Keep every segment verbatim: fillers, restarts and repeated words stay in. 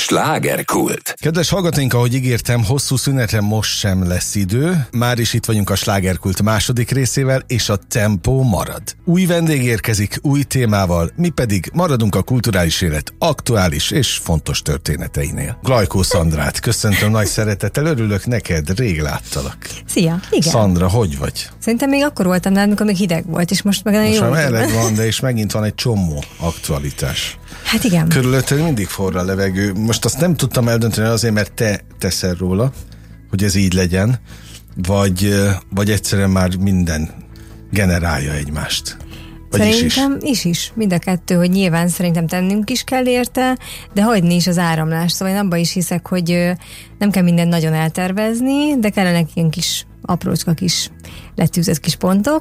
Slágerkult. Kedves hallgatóink, ahogy ígértem, hosszú szünetre most sem lesz idő. Már is itt vagyunk a Slágerkult második részével, és a tempó marad. Új vendég érkezik, új témával, mi pedig maradunk a kulturális élet aktuális és fontos történeteinél. Glajkó Szandrát köszöntöm nagy szeretettel, örülök neked, rég láttalak. Szia, igen. Szandra, hogy vagy? Szerintem még akkor voltam nálad, amikor még hideg volt, és most meg nagyon jó. Most már meleg van, de és megint van egy csomó aktualitás. Hát igen. Körülötted mindig forra a levegő. Most azt nem tudtam eldönteni azért, mert te teszel róla, hogy ez így legyen, vagy, vagy egyszerűen már minden generálja egymást. Vagy szerintem is is. is is, mind a kettő, hogy nyilván szerintem tennünk is kell érte, de hagyni is az áramlást. Szóval én abban is hiszek, hogy nem kell mindent nagyon eltervezni, de kellenek ilyen kis aprócska kis letűzött kis pontok,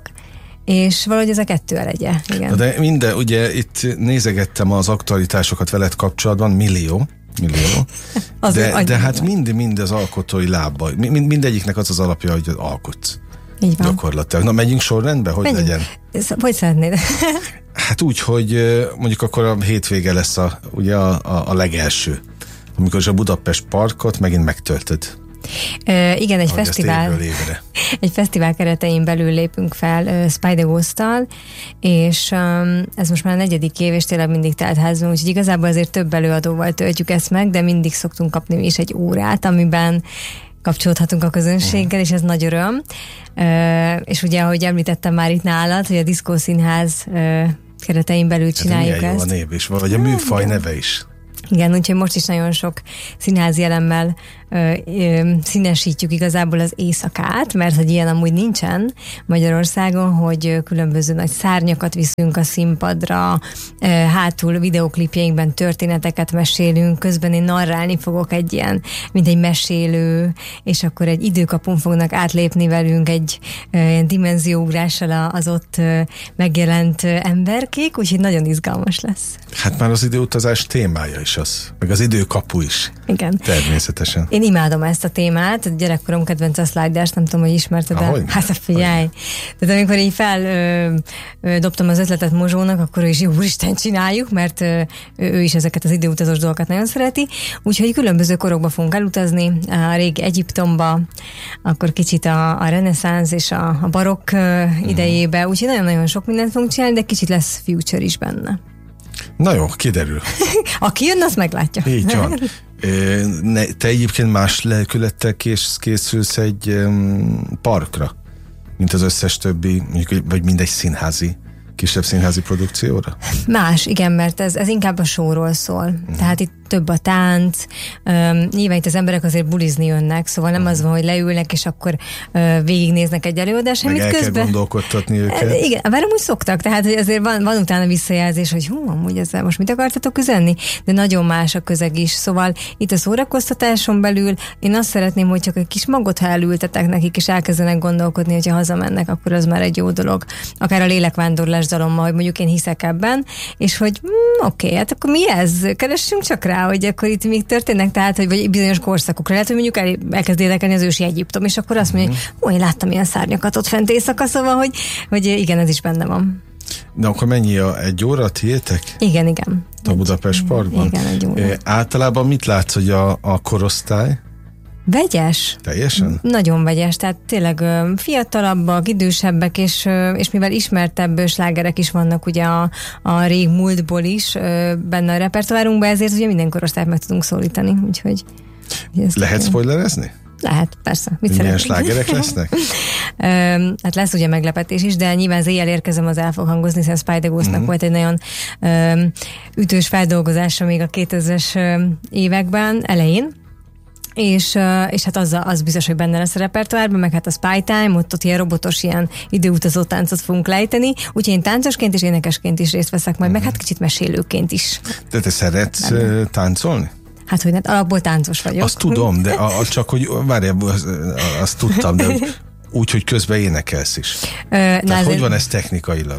és valahogy ez a kettő elegye. Igen. De minden, ugye itt nézegettem az aktualitásokat veled kapcsolatban, millió, millió, de, de hát mind, mind az alkotói lábba, mind, mindegyiknek az az alapja, hogy alkotsz. Így van. Gyakorlatilag. Na, megyünk sorrendbe? Hogy menjünk. Legyen? Hogy szeretnéd? Hát úgy, hogy mondjuk akkor a hétvége lesz a, ugye a, a, a legelső, amikor a Budapest Parkot megint megtöltöd. Uh, igen, egy fesztivál, egy fesztivál keretein belül lépünk fel uh, Spy the Ghost-tal, és um, ez most már a negyedik év, és tényleg mindig teltházunk, úgyhogy igazából azért több előadóval töltjük ezt meg, de mindig szoktunk kapni mi is egy órát, amiben kapcsolódhatunk a közönséggel, és ez nagy öröm. Uh, és ugye, ahogy említettem már itt nálad, hogy a Diszkó Színház uh, keretein belül csináljuk ez ezt. Jó a név is, vagy a műfaj neve is. Igen, úgyhogy most is nagyon sok színházi elemmel ö, ö, színesítjük igazából az éjszakát, mert hogy ilyen amúgy nincsen Magyarországon, hogy különböző nagy szárnyakat viszünk a színpadra, ö, hátul videoklipjeinkben történeteket mesélünk, közben én narrálni fogok egy ilyen, mint egy mesélő, és akkor egy időkapun fognak átlépni velünk egy ö, ilyen dimenzióugrással az ott ö, megjelent ö, emberkék, úgyhogy nagyon izgalmas lesz. Hát már az időutazás témája is az, meg az időkapu is. Igen. Természetesen. Én imádom ezt a témát, gyerekkorom kedvenc a Sliders, nem tudom, hogy ismerted el. Hát figyelj. Tehát amikor így feldobtam az ötletet Mozsónak, akkor ő is, jó úristen, csináljuk, mert ö, ő is ezeket az időutazós dolgokat nagyon szereti. Úgyhogy különböző korokba fogunk elutazni, a régi Egyiptomba, akkor kicsit a, a reneszánsz és a, a barokk uh-huh. idejébe, úgyhogy nagyon-nagyon sok mindent fogunk csinálni, de kicsit lesz future is benne. Na jó, kiderül. Aki jön, azt meglátja. Így van. Te egyébként más lelkülettel kész, készülsz egy um, parkra, mint az összes többi, mondjuk, vagy mindegy színházi, kisebb színházi produkcióra? Más, igen, mert ez, ez inkább a showról szól. Uh-huh. Tehát itt több a tánc, um, nyilván itt az emberek azért bulizni jönnek, szóval nem uh-huh. az van, hogy leülnek, és akkor uh, végignéznek egy előadást, meg amit el közben... kell gondolkodtatni őket. Igen, bár amúgy szoktak, tehát hogy azért van, van utána visszajelzés, hogy hú, amúgy ezzel most mit akartatok üzenni? De nagyon más a közeg is, szóval itt a szórakoztatáson belül én azt szeretném, hogy csak egy kis magot, ha elültetek nekik, és elkezdenek gondolkodni, hogyha hazamennek, akkor az már egy jó dolog. Akár a lélekvándorlás dalommal, hogy mondjuk én hiszek ebben, és hogy mm, oké, okay, hát akkor mi ez? Keressünk csak rá, hogy akkor itt még történnek, tehát, hogy vagy bizonyos korszakokra lehet, hogy mondjuk el, elkezd érdekelni az ősi Egyiptom, és akkor azt mondja, hogy én láttam ilyen szárnyakat ott fent éjszaka, szóval, hogy, hogy igen, ez is benne van. De akkor mennyi a egy óra, tiétek? Igen, igen. A Budapest Parkban? Igen, egy óra. É, általában mit látsz, hogy a, a korosztály? Vegyes. Teljesen? Nagyon vegyes, tehát tényleg ö, fiatalabbak, idősebbek, és, ö, és mivel ismertebb slágerek is vannak ugye a, a rég múltból is ö, benne a repertoárunkban, ezért ugye minden korosztályt meg tudunk szólítani, úgyhogy... Lehet spoilerezni? Lehet, persze. Mit milyen slágerek lesznek? Ö, hát lesz ugye meglepetés is, de nyilván az éjjel érkezem, az el fog hangozni, hiszen Spy the Ghost-nak uh-huh. volt egy nagyon ö, ütős feldolgozása még a kétezres években, elején. És, és hát az, az biztos, hogy benne lesz a repertoárban, meg hát a Spy Time, ott, ott ilyen robotos, ilyen időutazó táncot fogunk lejteni, úgyhogy én táncosként és énekesként is részt veszek majd, uh-huh. meg hát kicsit mesélőként is. De te szeretsz benne. táncolni? Hát, hogy hát alapból táncos vagyok. Azt tudom, de a, a, csak, hogy várjál, azt, azt tudtam, de úgy, hogy közben énekelsz is. Ö, Tehát hogy van ez technikailag?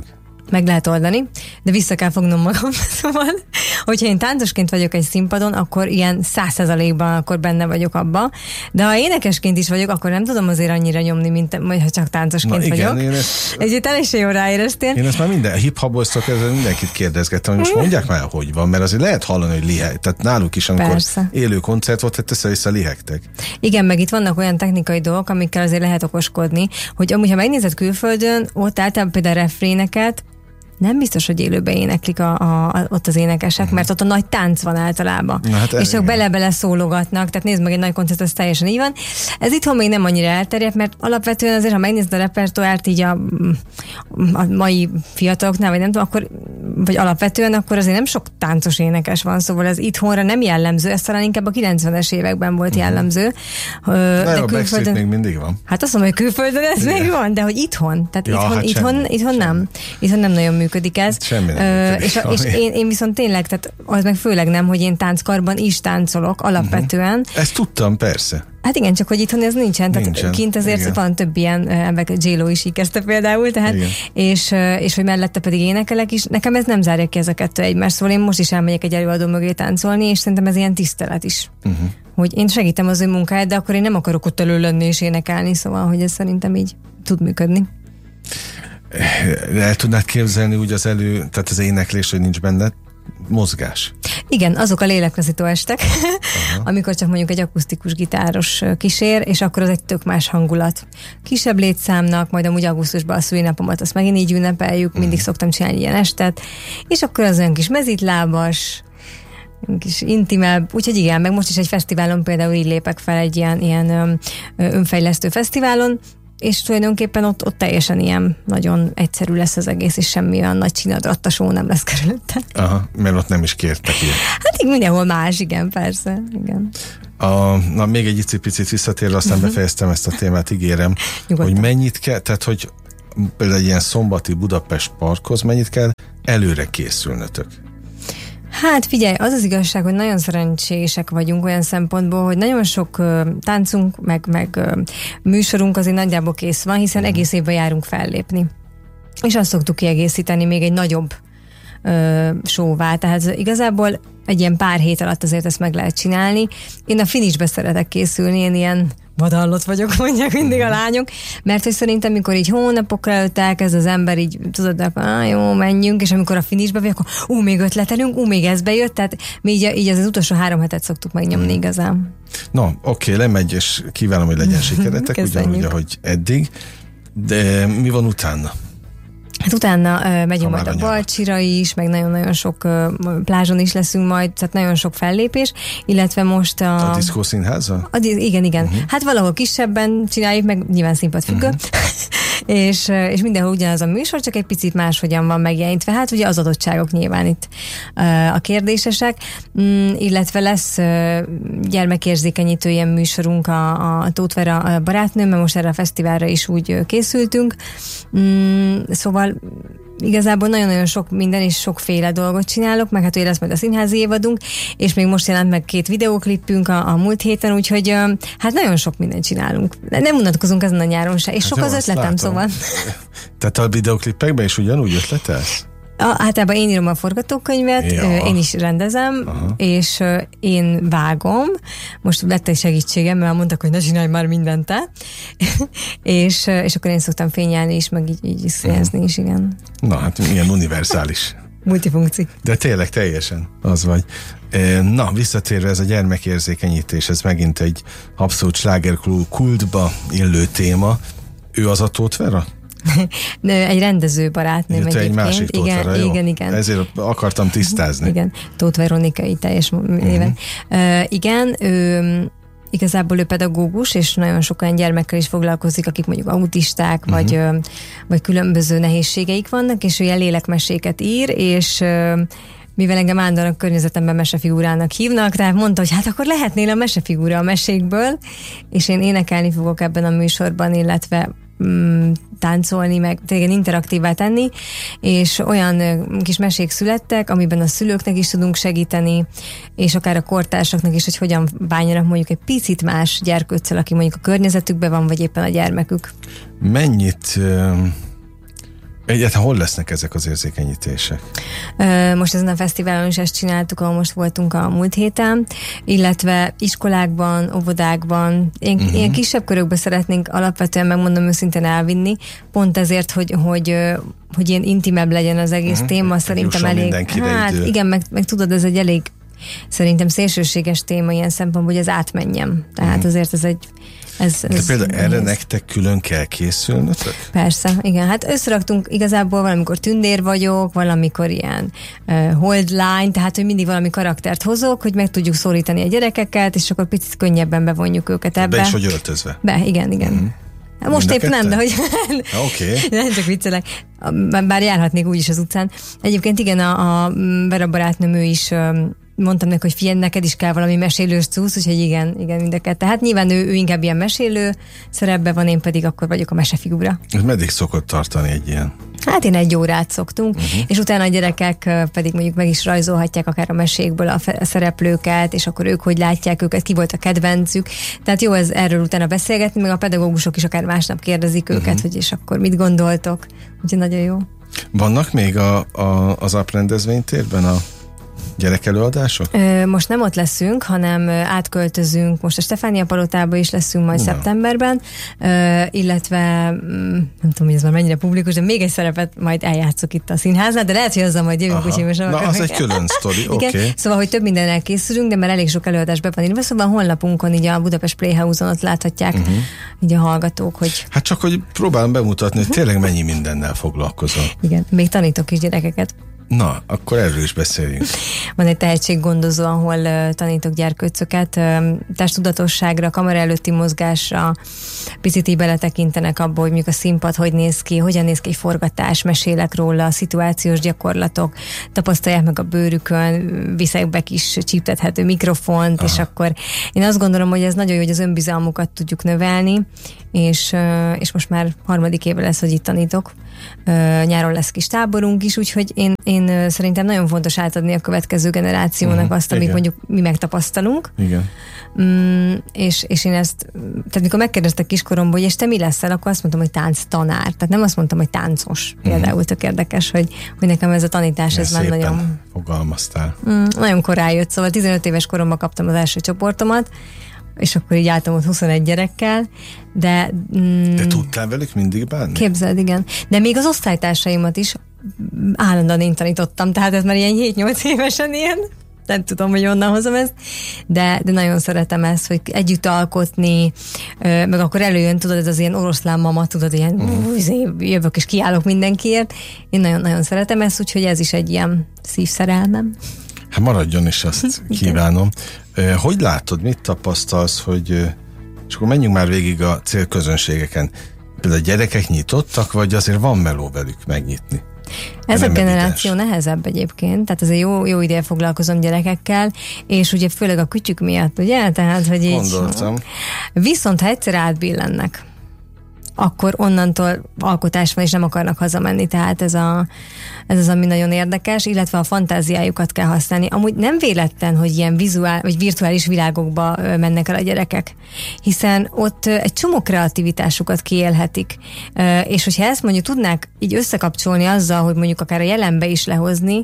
meg lehet oldani, de vissza kell fognom magam. Szóval, hogyha én táncosként vagyok egy színpadon, akkor ilyen száz százalékban akkor benne vagyok abba, de ha énekesként is vagyok, akkor nem tudom azért annyira nyomni, mint ha csak táncosként Na, vagyok. Igen, ezt... Ez itt elég jól ráéreztél. Én ezt már minden hip-hopoztok, ezzel mindenkit kérdezgettem, hogy most mondják már, hogy van, mert azért lehet hallani, hogy liheg. Tehát náluk is, amikor Persze. élő koncert volt, hát össze-vissza lihegtek. Igen, meg itt vannak olyan technikai dolgok, amikkel azért lehet okoskodni, hogy amúgy, ha megnézed külföldön, ott általában például refréneket, nem biztos, hogy élőben éneklik a, a, ott az énekesek, uh-huh. mert ott a nagy tánc van általában. Hát és csak bele-bele szólogatnak, tehát nézd meg egy nagy koncert, ez teljesen így van. Ez itthon még nem annyira elterjedt, mert alapvetően azért, ha megnézed a repertoárt így a, a mai fiataloknál, vagy nem tudom, akkor, vagy alapvetően, akkor azért nem sok táncos énekes van, szóval ez itthonra nem jellemző, ez talán inkább a kilencvenes években volt uh-huh. jellemző. De, de a külföldön még mindig van. Hát azt mondom, hogy külföldön ez Igen. még van, de hogy itthon, tehát ja, itthon, hát itthon, semmi, itthon semmi. nem. Itthon nem nagyon működik ez. Semmi nem működik, és, és én, én viszont tényleg, tehát az meg főleg nem, hogy én tánckarban is táncolok alapvetően. Uh-huh. Ezt tudtam, persze. Hát igen, csak hogy itthon ez nincsen, tehát nincsen. Kint azért igen. van több ilyen ember, J-Lo is így kezdte például, tehát, és, és hogy mellette pedig énekelek is, nekem ez nem zárja ki ez a kettő egymást, szóval én most is elmegyek egy előadó mögé táncolni, és szerintem ez ilyen tisztelet is. Uh-huh. Hogy én segítem az ő munkáját, de akkor én nem akarok ott elő lenni és énekelni, szóval, hogy ez szerintem így tud működni. El tudnád képzelni úgy az elő, tehát az éneklés, hogy nincs benne mozgás? Igen, azok a léleklazító estek, amikor csak mondjuk egy akusztikus gitáros kísér, és akkor az egy tök más hangulat. Kisebb létszámnak, majd amúgy augusztusban a szülinapomat, azt megint így ünnepeljük, mindig uh-huh. szoktam csinálni ilyen estet, és akkor az olyan kis mezítlábas, kis intimebb, úgyhogy igen, meg most is egy fesztiválon például így lépek fel egy ilyen, ilyen önfejlesztő fesztiválon, és tulajdonképpen ott, ott teljesen ilyen nagyon egyszerű lesz az egész, és semmi olyan nagy csinadrattas show nem lesz körülötte. Aha, mert ott nem is kértek ilyet. Hát így mindenhol más, igen, persze, igen. A, na még egy icipicit visszatérve, aztán uh-huh. befejeztem ezt a témát, ígérem, Nyugodtan. hogy mennyit kell, tehát hogy például egy ilyen szombati Budapest parkhoz mennyit kell előre készülnötök? Hát figyelj, az az igazság, hogy nagyon szerencsések vagyunk olyan szempontból, hogy nagyon sok uh, táncunk, meg, meg uh, műsorunk azért nagyjából kész van, hiszen uh-huh. egész évben járunk fellépni. És azt szoktuk kiegészíteni még egy nagyobb uh, showvá, tehát igazából egy ilyen pár hét alatt azért ezt meg lehet csinálni. Én a finishbe szeretek készülni, én ilyen vadallott vagyok, mondják mindig a lányok, mert hogy szerintem, mikor így hónapokra előtt elkezd az ember így, tudod, akkor ah, jó, menjünk, és amikor a finishbe vagy, akkor ú, még ötletelünk, ú, még ez bejött, tehát mi így, így az, az utolsó három hetet szoktuk megnyomni igazán. No, oké, okay, lemegy, és kívánom, hogy legyen sikeretek, ugyanúgy, ahogy eddig, de mi van utána? Hát utána uh, megyünk majd a Balcsira is, meg nagyon-nagyon sok uh, plázson is leszünk majd, tehát nagyon sok fellépés, illetve most a... A Diszkó Színháza? A, igen, igen. Uh-huh. Hát valahol kisebben csináljuk, meg nyilván színpadfüggő, uh-huh. és, és mindenhol ugyanaz a műsor, csak egy picit máshogyan van megjelentve. Hát ugye az adottságok nyilván itt uh, a kérdésesek, mm, illetve lesz uh, gyermekérzékenyítő ilyen műsorunk a, a Tóth Vera barátnőm, mert most erre a fesztiválra is úgy uh, készültünk. Mm, szóval igazából nagyon-nagyon sok minden és sokféle dolgot csinálok, meg hát ugye lesz majd a színházi évadunk, és még most jelent meg két videóklipünk a, a múlt héten, úgyhogy hát nagyon sok mindent csinálunk. Nem unatkozunk ezen a nyáron se, és hát sok jó, az ötletem, látom. Szóval. Tehát a videóklipekben is ugyanúgy ötletelsz? A, általában én írom a forgatókönyvet, ja. én is rendezem, aha. és én vágom. Most lett egy segítségem, mert mondtak, hogy ne csinálj már mindent te. és, és akkor én szoktam fényelni is, meg így, így színezni is, igen. Na, hát milyen univerzális. Multifunkci. De tényleg teljesen az vagy. Na, visszatérve ez a gyermekérzékenyítés, ez megint egy abszolút slágerkultba illő téma. Ő az a Tóth Vera? Egy rendező barátnőm egyébként. Egy másik Tóth Vera, igen, jó. igen, igen. Ezért akartam tisztázni. Igen, Tóth Veronika így teljes néven. Uh-huh. Uh, igen, ő igazából ő pedagógus, és nagyon sok olyan gyermekkel is foglalkozik, akik mondjuk autisták, uh-huh. vagy, uh, vagy különböző nehézségeik vannak, és ő ilyen lélekmeséket ír, és uh, mivel engem állandóan a környezetemben mesefigurának hívnak, tehát mondta, hogy hát akkor lehetnél a mesefigura a mesékből, és én énekelni fogok ebben a műsorban, illetve mm, táncolni, meg tényleg interaktívvá tenni, és olyan kis mesék születtek, amiben a szülőknek is tudunk segíteni, és akár a kortársaknak is, hogy hogyan bánjanak mondjuk egy picit más gyerkőccel, aki mondjuk a környezetükben van, vagy éppen a gyermekük. Mennyit Egyáltalán hol lesznek ezek az érzékenyítések? Most ezen a fesztiválon is ezt csináltuk, ahol most voltunk a múlt héten, illetve iskolákban, óvodákban, ilyen, uh-huh. ilyen kisebb körökbe szeretnénk alapvetően, megmondom őszintén, elvinni, pont ezért, hogy, hogy, hogy ilyen intimebb legyen az egész uh-huh. téma, szerintem elég. Hát idő. Igen, meg, meg tudod, ez egy elég szerintem szélsőséges téma ilyen szempontból, hogy ez átmenjem. Tehát uh-huh. azért ez egy Ez, De ez például nehéz. Erre nektek külön kell készülnötök? Persze, igen. Hát összeraktunk igazából valamikor tündér vagyok, valamikor ilyen uh, holdlány, tehát hogy mindig valami karaktert hozok, hogy meg tudjuk szólítani a gyerekeket, és akkor picit könnyebben bevonjuk őket ebbe. Be is vagy öltözve? Be, igen, igen. Mm. Hát most épp nem, de hogy Oké. Okay. nem csak viccelek, bár járhatnék úgyis az utcán. Egyébként igen, a, a Vera barátnőm, ő is mondtam neki, hogy figyelj, neked is kell valami mesélős cucc, úgyhogy igen, igen, mindeket. Tehát nyilván ő, ő inkább ilyen mesélő szerepben van, én pedig akkor vagyok a mesefigura. Ez meddig szokott tartani egy ilyen? Hát én egy órát szoktunk, uh-huh. és utána a gyerekek pedig mondjuk meg is rajzolhatják akár a mesékből a, fe- a szereplőket, és akkor ők hogy látják őket, ki volt a kedvencük. Tehát jó ez erről utána beszélgetni, meg a pedagógusok is akár másnap kérdezik őket, uh-huh. hogy és akkor mit gondoltok. Úgyhogy nagyon jó. Vannak még a, a, az aprendezvénytérben a gyerekelőadások? Most nem ott leszünk, hanem átköltözünk, most a Stefánia palotába is leszünk majd no. szeptemberben, illetve nem tudom, hogy ez már mennyire publikus, de még egy szerepet majd eljátszok itt a színháznál, de lehet, hogy azzal majd jövünk, úgyhogy most nem Na, az egy külön sztori, oké. Okay. Szóval, hogy több mindennel készülünk, de már elég sok előadás be van írva, szóval a honlapunkon, így a Budapest Playhouse-on ott láthatják uh-huh. így a hallgatók, hogy... Hát csak, hogy próbálom bemutatni, hogy tényleg mennyi mindennel foglalkozol. Igen, még tanítok is gyerekeket. Na, akkor erről is beszéljünk. Van egy tehetséggondozó, ahol uh, tanítok gyerkőcöket, uh, testtudatosságra, kamera előtti mozgásra, picit így beletekintenek abba, hogy mondjuk a színpad hogy néz ki, hogyan néz ki egy forgatás, mesélek róla, szituációs gyakorlatok, tapasztalják meg a bőrükön, viszek be kis csíptethető mikrofont, Aha. és akkor én azt gondolom, hogy ez nagyon jó, hogy az önbizalmukat tudjuk növelni, és, uh, és most már harmadik éve lesz, hogy itt tanítok. Uh, nyáron lesz kis táborunk is, úgyhogy én, én uh, szerintem nagyon fontos átadni a következő generációnak uh-huh, azt, amit igen. mondjuk mi megtapasztalunk. Igen. Mm, és, és én ezt, tehát mikor megkérdeztek kiskoromból, hogy és te mi leszel, akkor azt mondtam, hogy tánctanár. Tehát nem azt mondtam, hogy táncos. Uh-huh. Például tök érdekes, hogy, hogy nekem ez a tanítás, ez már nagyon... fogalmaztál. Mm, nagyon korán jött, szóval tizenöt éves koromban kaptam az első csoportomat, és akkor így álltam ott huszonegy gyerekkel, de... Mm, de tudtál velük mindig bánni? Képzeld, igen. De még az osztálytársaimat is állandóan én tanítottam, tehát ez már ilyen hét-nyolc évesen ilyen, nem tudom, hogy onnan hozom ezt, de, de nagyon szeretem ezt, hogy együtt alkotni, meg akkor előjön, tudod, ez az ilyen oroszlán mama, tudod, ilyen uh-huh. jövök és kiállok mindenkiért. Én nagyon-nagyon szeretem ezt, úgyhogy ez is egy ilyen szívszerelmem. Hát maradjon is, azt kívánom. Hogy látod, mit tapasztalsz, hogy és akkor menjünk már végig a célközönségeken. Például a gyerekek nyitottak, vagy azért van meló velük megnyitni? Ez a generáció evidens. Nehezebb egyébként, tehát azért jó, jó ideje foglalkozom gyerekekkel, és ugye főleg a kütyük miatt, ugye? Tehát, hogy így... Gondoltam. Viszont ha egyszer átbillennek, akkor onnantól alkotás van, és nem akarnak hazamenni, tehát ez, a, ez az, ami nagyon érdekes, illetve a fantáziájukat kell használni. Amúgy nem véletlen, hogy ilyen vizuál, vagy virtuális világokba mennek el a gyerekek, hiszen ott egy csomó kreativitásukat kiélhetik, és hogyha ezt mondjuk tudnák így összekapcsolni azzal, hogy mondjuk akár a jelenbe is lehozni,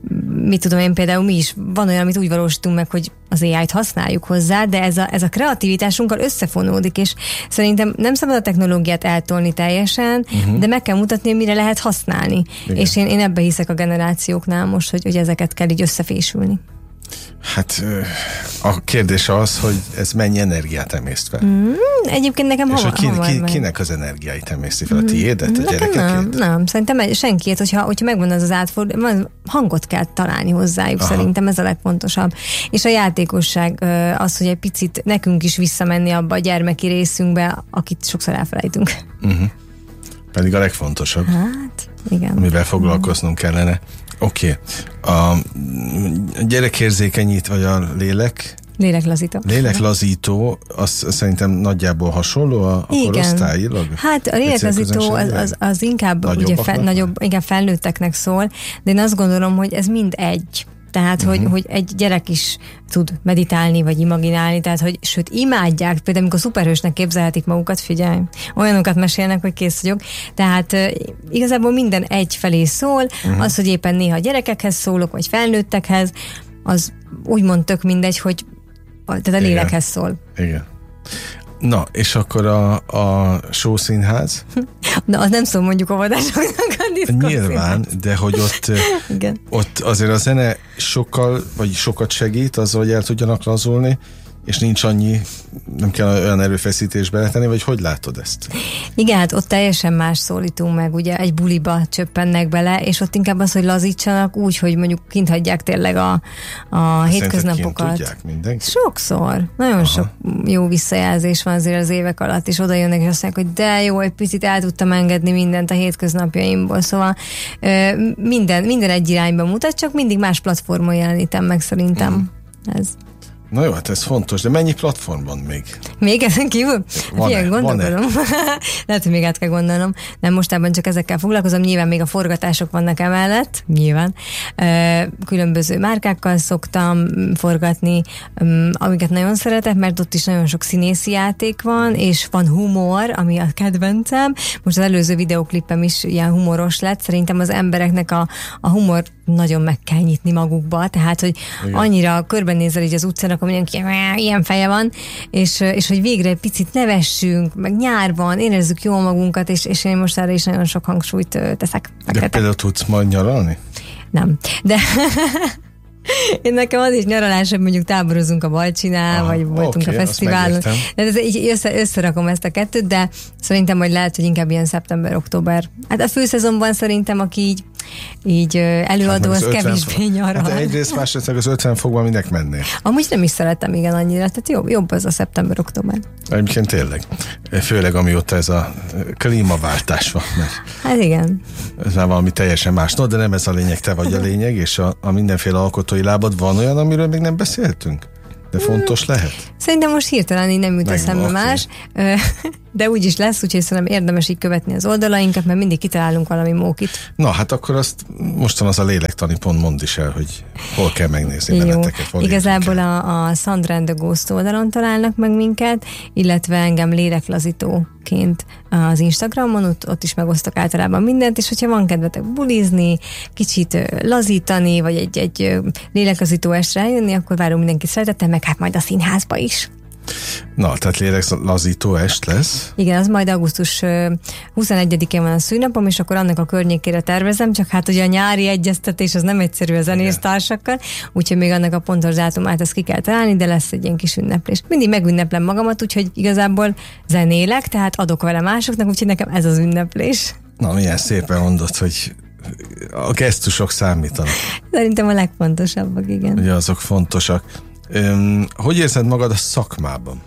mit tudom én, például mi is, van olyan, amit úgy valósítunk meg, hogy az á í-t használjuk hozzá, de ez a, ez a kreativitásunkkal összefonódik, és szerintem nem szabad a technológiát eltolni teljesen, uh-huh. de meg kell mutatni, mire lehet használni. Igen. És én, én ebbe hiszek a generációknál most, hogy, hogy ezeket kell így összefésülni. Hát a kérdés az, hogy ez mennyi energiát emészt fel. Mm, egyébként nekem és hamar, ki, hamar ki, kinek az energiáit emészti fel? A tiédet, a gyerekekét? Nem, nem, szerintem senkiét, hogyha, hogyha megvan az az átfordulás, hangot kell találni hozzájuk, Aha. szerintem ez a legfontosabb. És a játékosság az, hogy egy picit nekünk is visszamenni abba a gyermeki részünkbe, akit sokszor elfelejtünk. Uh-huh. Pedig a legfontosabb. Hát, igen. Amivel foglalkoznunk kellene. Oké. Okay. A gyerekérzékenyít, vagy a lélek? Léleklazító. Léleklazító, az szerintem nagyjából hasonló a, a korosztályilag? Hát a léleklazító az, az, az inkább, ugye fe, nagyobb, inkább felnőtteknek szól, de én azt gondolom, hogy ez mind egy. Tehát, uh-huh. hogy, hogy egy gyerek is tud meditálni, vagy imaginálni, tehát, hogy sőt, imádják, például amikor szuperhősnek képzelhetik magukat, figyelj, olyanokat mesélnek, hogy kész vagyok. Tehát uh, igazából minden egy felé szól, uh-huh. az, hogy éppen néha gyerekekhez szólok, vagy felnőttekhez, az úgymond tök mindegy, hogy tehát a lélekhez szól. Igen. Na, és akkor a, a showszínház? Na, az nem szól mondjuk óvodásoknak a diszkó Nyilván, de hogy ott, ott azért a zene sokkal, vagy sokat segít azzal, hogy el tudjanak lazulni, és nincs annyi, nem kell olyan erőfeszítés beletenni, vagy hogy látod ezt? Igen, hát ott teljesen más szólítunk meg, ugye egy buliba csöppennek bele, és ott inkább az, hogy lazítsanak úgy, hogy mondjuk kint hagyják tényleg a, a hétköznapokat. Kint tudják mindenki? Sokszor. Nagyon Aha. sok jó visszajelzés van azért az évek alatt, és oda jönnek, és azt mondják, hogy de jó, egy picit el tudtam engedni mindent a hétköznapjaimból, szóval minden, minden egy irányba mutat, csak mindig más platformon jelenítem meg szerintem. Mm. Ez. Na jó, hát ez fontos, de mennyi platform van még? Még ezen kívül? Van-e? Gondolkodom. Lehet, hogy még át kell gondolnom. Nem, mostában csak ezekkel foglalkozom. Nyilván még a forgatások vannak emellett. Nyilván. Különböző márkákkal szoktam forgatni, amiket nagyon szeretek, mert ott is nagyon sok színészi játék van, és van humor, ami a kedvencem. Most az előző videóklipem is ilyen humoros lett. Szerintem az embereknek a, a humor nagyon meg kell nyitni magukba, tehát, hogy igen. annyira körbenézel így az utcán, akkor mindenki ilyen feje van, és, és hogy végre egy picit nevessünk, meg nyár van, érezzük jól magunkat, és, és én most erre is nagyon sok hangsúlyt teszek. De Akár például tudsz majd nyaralni? Nem. De én nekem az is nyaralás, hogy mondjuk táborozunk a Balcsinál, ah, vagy voltunk okay, a fesztiválon. De ez így össze, összerakom ezt a kettőt, de szerintem majd lehet, hogy inkább ilyen szeptember-október. Hát a főszezonban szerintem, aki így így előadó, hát az, az kevésbé nyaral. De egyrészt másrészt az ötven fokban minek mennél? Amúgy nem is szeretem igen annyira, tehát jobb, jobb az a szeptember-október. Egyébként tényleg. Főleg amióta ez a klímaváltás van. Hát igen. Ez már valami teljesen más. No, de nem ez a lényeg, te vagy a lényeg, és a, a mindenféle alkotói lábad. Van olyan, amiről még nem beszéltünk? De fontos lehet? Szerintem most hirtelen így nem jut eszembe más, de úgy is lesz, úgyhogy szerintem érdemes így követni az oldalainkat, mert mindig kitalálunk valami mókit. Na, hát akkor azt mostan az a lélektani pont mondd is el, hogy hol kell megnézni benneteket. Igazából a, a Sandra and the Ghost oldalon találnak meg minket, illetve engem léleklazítóként az Instagramon, ott, ott is megosztok általában mindent, és hogyha van kedvetek bulizni, kicsit lazítani, vagy egy, egy léleklazító estre eljönni, akkor várom mindenki szeretettel, meg hát majd a színházba is. Na, tehát léleklazító est lesz. Igen, az majd augusztus huszonegyedikén van a szűnapom, és akkor annak a környékére tervezem, csak hát ugye a nyári egyeztetés az nem egyszerű a zenésztársakkal, úgyhogy még annak a pontos dátumát ezt ki kell találni, de lesz egy ilyen kis ünneplés. Mindig megünneplem magamat, úgyhogy igazából zenélek, tehát adok vele másoknak, úgyhogy nekem ez az ünneplés. Na, milyen szépen mondod, hogy a gesztusok számítanak. Szerintem a legfontosabbak, igen. Ugye azok fontosak. Öm, hogy érzed magad a szakmában?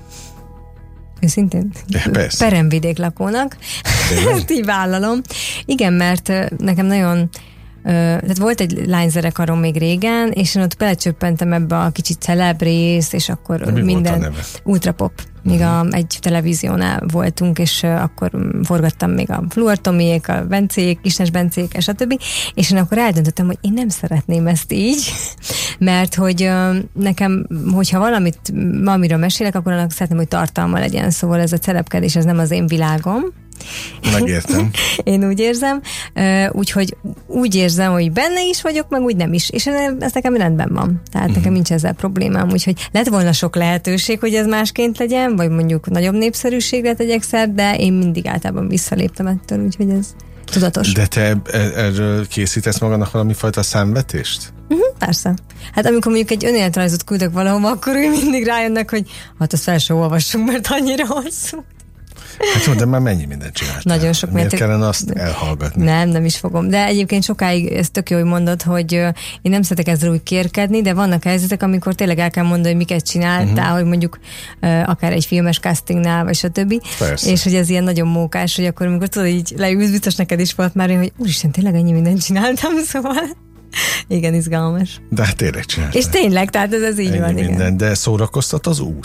Őszintén? Persze. Peremvidék lakónak. Ezt így vállalom. Igen, mert nekem nagyon tehát volt egy lányzenekarom még régen, és én ott belecsöppentem ebbe a kicsit celeb rész, és akkor mi minden ultrapop. Még uh-huh. a, egy televíziónál voltunk, és uh, akkor forgattam még a Fluor Tomiék, a Bencék, Kisnes Bencék, stb. És én akkor eldöntöttem, hogy én nem szeretném ezt így, mert hogy uh, nekem, hogyha valamit, valamiről mesélek, akkor annak szeretném, hogy tartalma legyen, szóval ez a celebkedés, ez nem az én világom. Megértem. Én úgy érzem, úgyhogy úgy érzem, hogy benne is vagyok, meg úgy nem is. És ez nekem rendben van. Tehát uh-huh. nekem nincs ezzel problémám. Úgyhogy lett volna sok lehetőség, hogy ez másként legyen, vagy mondjuk nagyobb népszerűségre tegyek szert, de én mindig általában visszaléptem ettől, úgyhogy ez tudatos. De te erről készítesz magadnak valami fajta számvetést? Uh-huh, persze. Hát amikor mondjuk egy önéletrajzot küldök valahova, akkor ő mindig rájönnek, hogy hát azt fel se olvassunk, mert annyira hosszú. Hát jó, de már mennyi mindent csináltál? Nagyon sok. Miért kellene azt elhallgatni? Nem, nem is fogom. De egyébként sokáig ez tök jó, hogy mondod, hogy én nem szeretek ezzel úgy kérkedni, de vannak helyzetek, amikor tényleg el kell mondani, hogy miket csináltál, uh-huh. hogy mondjuk akár egy filmes castingnál, vagy stb. Persze. És hogy ez ilyen nagyon mókás, hogy akkor amikor tudod, így leülsz, biztos neked is volt már, hogy úristen, tényleg ennyi mindent csináltam, szóval igen, izgalmas. De hát tényleg csináltam. És tényleg, tehát ez, ez így ennyi van, minden, igen. De szórakoztat az út?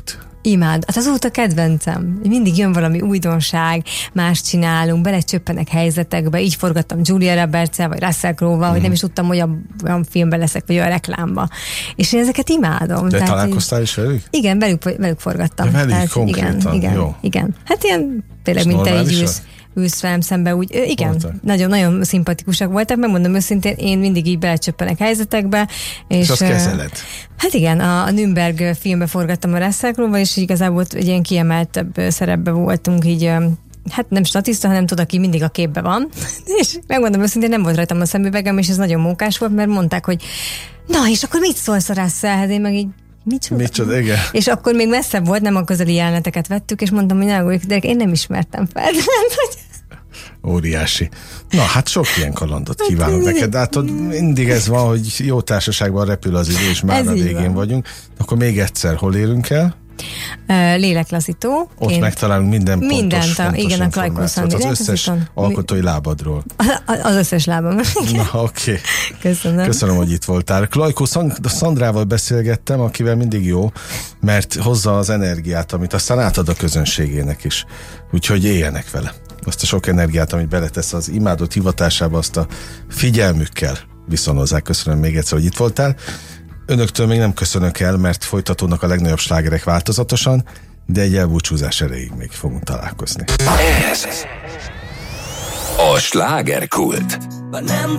Imád. Hát azóta kedvencem. Mindig jön valami újdonság, más csinálunk, belecsöppenek helyzetekbe, így forgattam Julia Roberts-el, vagy Russell Crowe-val, mm. hogy nem is tudtam, hogy olyan filmben leszek, vagy olyan reklámba. És én ezeket imádom. De tehát, találkoztál is velük? Igen, velük, velük forgattam. De velük tehát, konkrétan, igen, igen, jó. Igen. Hát ilyen tényleg, mint te így ülsz. ülsz velem szembe, úgy, igen, nagyon-nagyon szimpatikusak voltak, megmondom őszintén, én mindig így belecsöppenek helyzetekbe. És, és azt kezeled? Hát igen, a, a Nürnberg filmbe forgattam a Russell Crowe-val, és igazából egy ilyen kiemeltebb szerepbe voltunk, így hát nem statiszta, hanem tudod, aki mindig a képbe van. És megmondom őszintén, nem volt rajtam a szemüvegem, és ez nagyon mókás volt, mert mondták, hogy na, és akkor mit szólsz a Russell-hez? Én meg így Micsoda? Micsoda, igen. És akkor még messzebb volt, nem a közeli jeleneteket vettük, és mondtam, hogy ne, de én nem ismertem fel. Óriási. Na, hát sok ilyen kalandot kívánok neked, de hát mindig ez van, hogy jó társaságban repül az idő, és már a végén vagyunk. Akkor még egyszer, hol érünk el? Léleklazító. Ott én megtalálunk minden pontos, mindent, fontos igen, a Klajkó-Szandi az összes alkotói lábadról. Az összes lábam. Na, oké. Okay. Köszönöm. Köszönöm, hogy itt voltál. Klajkó Szandrával beszélgettem, akivel mindig jó, mert hozza az energiát, amit aztán átad a közönségének is. Úgyhogy éljenek vele. Azt a sok energiát, amit beletesz az imádott hivatásába, azt a figyelmükkel viszonozzák. Köszönöm még egyszer, hogy itt voltál. Önöktől még nem köszönök el, mert folytatódnak a legnagyobb slágerek változatosan, de egy elbúcsúzás erejéig még fogunk találkozni. Ez a slágerkult.